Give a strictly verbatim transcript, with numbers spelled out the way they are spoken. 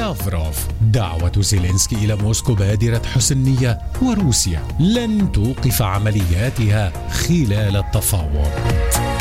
لافروف. دعوة زيلينسكي إلى موسكو بادرة حسن نية، وروسيا لن توقف عملياتها خلال التفاوض.